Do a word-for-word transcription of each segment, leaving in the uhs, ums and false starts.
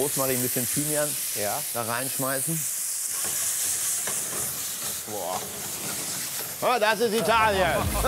Rosmarin, ein bisschen Thymian Ja. da reinschmeißen. Boah. Oh, das ist Italien.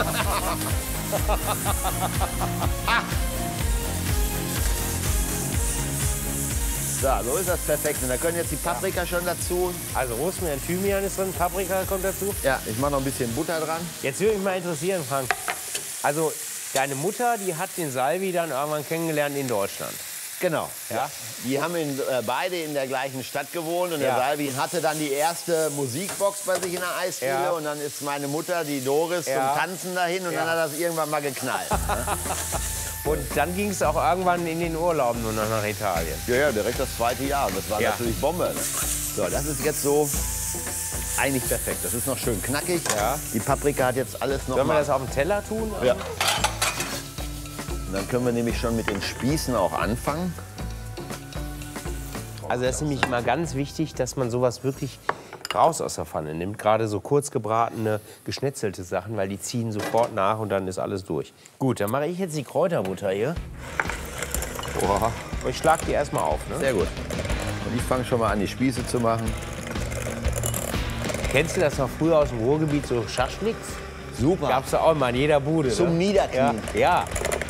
So, so ist das perfekt. Und da können jetzt die Paprika schon dazu. Also Rosmarin, Thymian ist drin, Paprika kommt dazu. Ja, ich mache noch ein bisschen Butter dran. Jetzt würde mich mal interessieren, Frank. Also deine Mutter, die hat den Salvi dann irgendwann kennengelernt in Deutschland. Genau. Ja. Die haben in, äh, beide in der gleichen Stadt gewohnt und Ja. der Salvi hatte dann die erste Musikbox bei sich in der Eisdiele Ja. und dann ist meine Mutter, die Doris, Ja. zum Tanzen dahin und Ja. dann hat das irgendwann mal geknallt. Ne? Und dann ging es auch irgendwann in den Urlauben nur noch nach Italien. Ja, ja, direkt das zweite Jahr und das war Ja. natürlich Bombe. Ne? So, das ist jetzt so eigentlich perfekt. Das ist noch schön knackig. Ja. Die Paprika hat jetzt alles noch Sollen wir mal. das auf dem Teller tun? Ja. Und dann können wir nämlich schon mit den Spießen auch anfangen. Also das ist nämlich immer ganz wichtig, dass man sowas wirklich raus aus der Pfanne nimmt. Gerade so kurz gebratene, geschnetzelte Sachen, weil die ziehen sofort nach und dann ist alles durch. Gut, dann mache ich jetzt die Kräuterbutter hier. Boah. Und ich schlage die erstmal auf. Ne? Sehr gut. Und ich fange schon mal an, die Spieße zu machen. Kennst du das noch früher aus dem Ruhrgebiet, so Schaschliks? Super. Gab's da auch mal in jeder Bude. Zum ne? Niederknien. Ja. ja.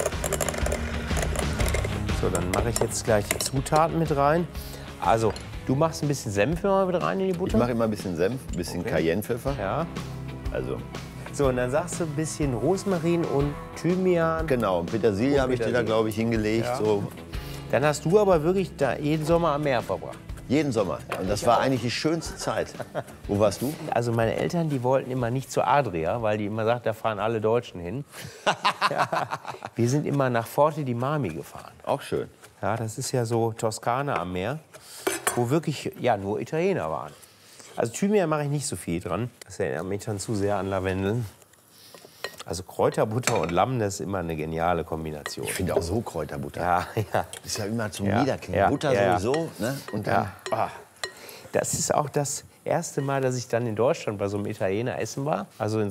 So, dann mache ich jetzt gleich die Zutaten mit rein. Also, du machst ein bisschen Senf immer mit rein in die Ich Butter? mache immer ein bisschen Senf, ein bisschen Okay. Cayennepfeffer. Ja. Also, So, und dann sagst du ein bisschen Rosmarin und Thymian. genau. Und Petersilie Und habe ich dir da, Petersilie. glaube ich, hingelegt. Ja. So Dann hast du aber wirklich da jeden Sommer am Meer verbracht. jeden Sommer. Und das war eigentlich die schönste Zeit. Wo warst du? Also meine Eltern, die wollten immer nicht zur Adria, weil die immer sagt, da fahren alle Deutschen hin. Ja. Wir sind immer nach Forte di Marmi gefahren. Auch schön. Ja, das ist ja so Toskana am Meer, wo wirklich ja, nur Italiener waren. Also Thymian mache ich nicht so viel dran. Das erinnert mich dann zu sehr an Lavendel. Also Kräuterbutter und Lamm, das ist immer eine geniale Kombination. Ich finde auch so Kräuterbutter. Ja, ja. Das ist ja immer zum Ja, Niederknien. ja, Butter ja, ja. sowieso. Ne? Und dann, Ja. Das ist auch das erste Mal, dass ich dann in Deutschland bei so einem Italiener essen war. Also in